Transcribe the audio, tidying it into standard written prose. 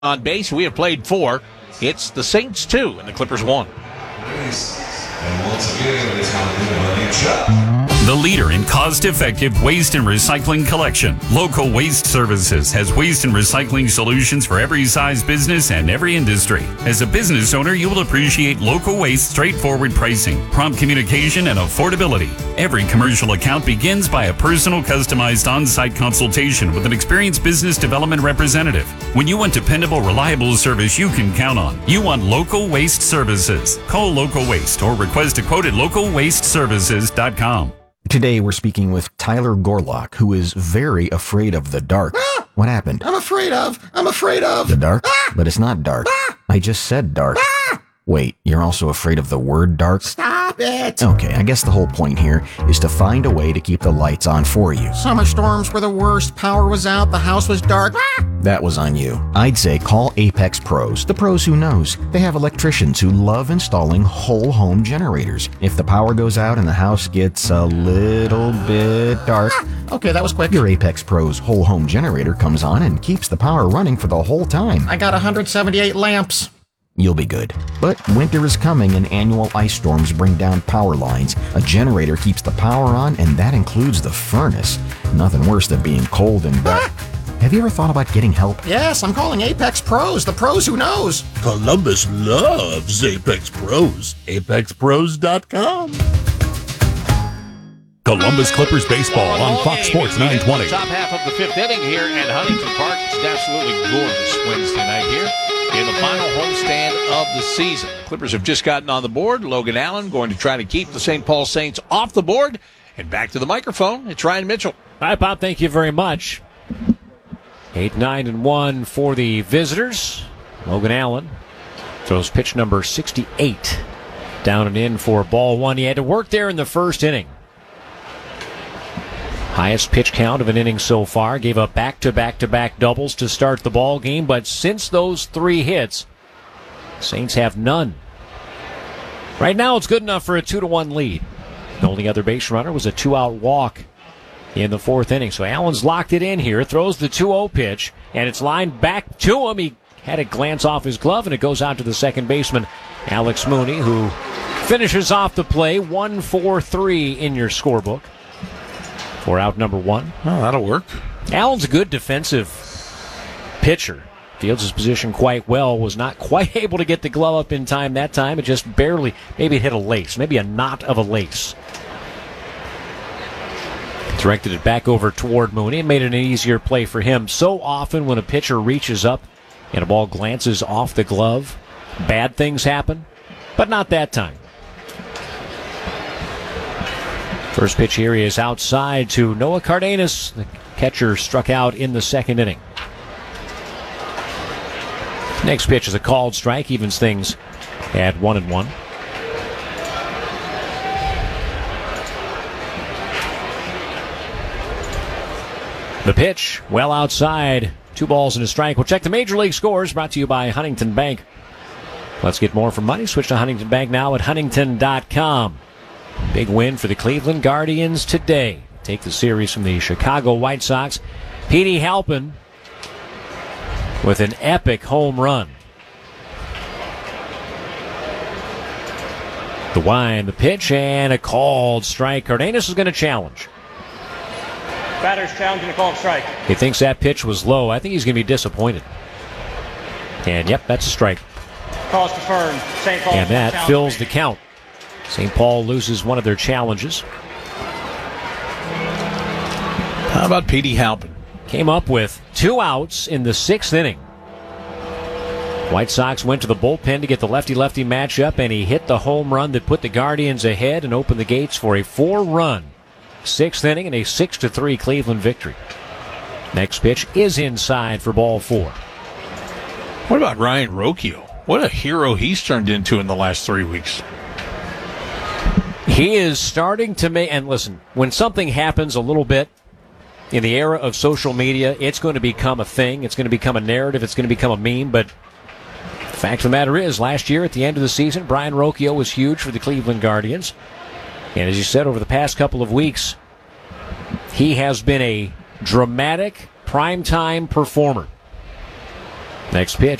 on base. We have played 4. It's the Saints 2 and the Clippers 1. And once again, it's Money Chuck. The leader in cost-effective waste and recycling collection, Local Waste Services has waste and recycling solutions for every size business and every industry. As a business owner, you will appreciate Local Waste straightforward pricing, prompt communication, and affordability. Every commercial account begins by a personal, customized on-site consultation with an experienced business development representative. When you want dependable, reliable service you can count on, you want Local Waste Services. Call Local Waste or request a quote at localwasteservices.com. Today we're speaking with Tyler Gorlock, who is very afraid of the dark. What happened? I'm afraid of. The dark? But it's not dark. I just said dark. Wait, you're also afraid of the word dark? Stop it. Okay, I guess the whole point here is to find a way to keep the lights on for you. Summer storms were the worst. Power was out. The house was dark. That was on you. I'd say call Apex Pros, the pros who knows. They have electricians who love installing whole home generators. If the power goes out and the house gets a little bit dark, Okay, that was quick. your Apex Pros whole home generator comes on and keeps the power running for the whole time. I got 178 lamps. You'll be good. But winter is coming and annual ice storms bring down power lines. A generator keeps the power on, and that includes the furnace. Nothing worse than being cold and dark. Have you ever thought about getting help? Yes, I'm calling Apex Pros, the pros who knows. Columbus loves Apex Pros. ApexPros.com. Columbus Clippers baseball on Fox Sports 920. Top half of the 5th inning here at Huntington Park. It's an absolutely gorgeous Wednesday night here in the final homestand of the season. Clippers have just gotten on the board. Logan Allen going to try to keep the St. Paul Saints off the board. And back to the microphone, it's Ryan Mitchell. Hi, Bob. Thank you very much. 8-9-1 for the visitors. Logan Allen throws pitch number 68. Down and in for ball 1. He had to work there in the first inning. Highest pitch count of an inning so far. Gave up back-to-back-to-back doubles to start the ball game, but since those 3 hits, Saints have none. Right now, it's good enough for a 2-1 lead. The only other base runner was a 2-out walk in the 4th inning. So Allen's locked it in here, throws the 2-0 pitch, and it's lined back to him. He had it glance off his glove, and it goes out to the second baseman, Alex Mooney, who finishes off the play. 1-4-3 in your scorebook for out number 1. Oh, that'll work. Allen's a good defensive pitcher. Fields his position quite well. Was not quite able to get the glove up in time that time. It just barely, maybe it hit a lace, maybe a knot of a lace. Directed it back over toward Mooney and made it an easier play for him. So often when a pitcher reaches up and a ball glances off the glove, bad things happen, but not that time. First pitch here is outside to Noah Cardenas. The catcher struck out in the 2nd inning. Next pitch is a called strike, evens things at 1-1. The pitch, well outside. 2 balls and a strike. We'll check the Major League scores, brought to you by Huntington Bank. Let's get more from money. Switch to Huntington Bank now at huntington.com. Big win for the Cleveland Guardians today. Take the series from the Chicago White Sox. Petey Halpin with an epic home run. The wind, the pitch, and a called strike. Cardenas is going to challenge. Batter's challenging a called strike. He thinks that pitch was low. I think he's going to be disappointed. And, yep, that's a strike. Cause confirmed. St. Paul. And that fills the count. St. Paul loses one of their challenges. How about Petey Halpin? Came up with 2 outs in the 6th inning. White Sox went to the bullpen to get the lefty-lefty matchup, and he hit the home run that put the Guardians ahead and opened the gates for a 4-run 6th inning and a 6-3 Cleveland victory. Next pitch is inside for ball 4. What about Ryan Rocchio? What a hero he's turned into in the last 3 weeks. He is starting to make, and listen, when something happens a little bit in the era of social media, it's going to become a thing. It's going to become a narrative. It's going to become a meme. But the fact of the matter is, last year at the end of the season, Brian Rocchio was huge for the Cleveland Guardians. And as you said, over the past couple of weeks, he has been a dramatic, primetime performer. Next pitch.